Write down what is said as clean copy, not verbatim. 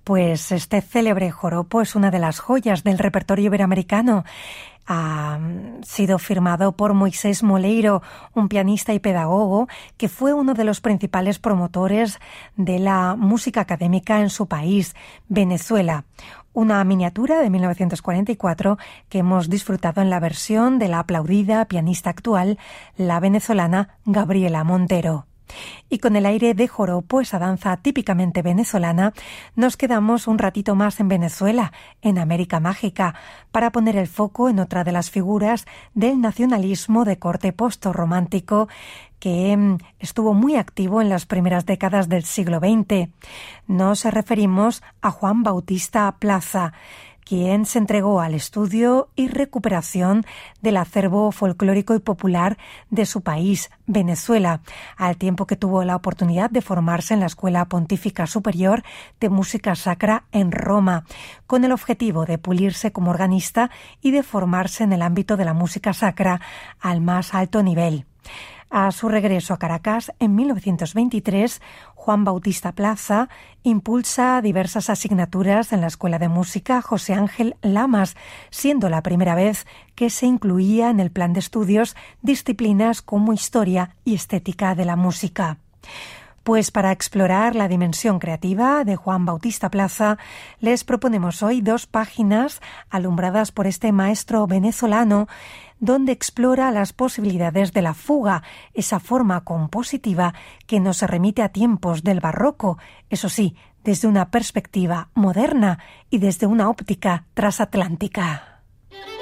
Pues este célebre joropo es una de las joyas del repertorio iberoamericano. Ha sido firmado por Moisés Moleiro, un pianista y pedagogo que fue uno de los principales promotores de la música académica en su país, Venezuela. Una miniatura de 1944 que hemos disfrutado en la versión de la aplaudida pianista actual, la venezolana Gabriela Montero. Y con el aire de joropo, esa danza típicamente venezolana, nos quedamos un ratito más en Venezuela, en América Mágica, para poner el foco en otra de las figuras del nacionalismo de corte postorromántico que estuvo muy activo en las primeras décadas del siglo XX. Nos referimos a Juan Bautista Plaza, quien se entregó al estudio y recuperación del acervo folclórico y popular de su país, Venezuela, al tiempo que tuvo la oportunidad de formarse en la Escuela Pontífica Superior de Música Sacra en Roma, con el objetivo de pulirse como organista y de formarse en el ámbito de la música sacra al más alto nivel. A su regreso a Caracas en 1923, Juan Bautista Plaza impulsa diversas asignaturas en la Escuela de Música José Ángel Lamas, siendo la primera vez que se incluía en el plan de estudios disciplinas como historia y estética de la música. Pues para explorar la dimensión creativa de Juan Bautista Plaza, les proponemos hoy 2 páginas alumbradas por este maestro venezolano, donde explora las posibilidades de la fuga, esa forma compositiva que nos remite a tiempos del barroco, eso sí, desde una perspectiva moderna y desde una óptica transatlántica.